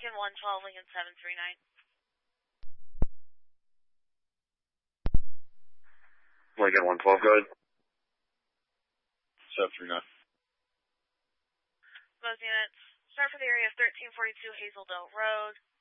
Lincoln 112, Lincoln 739. Lincoln 112, go ahead. 739. Both units, start for the area of 1342 Hazeldale Road.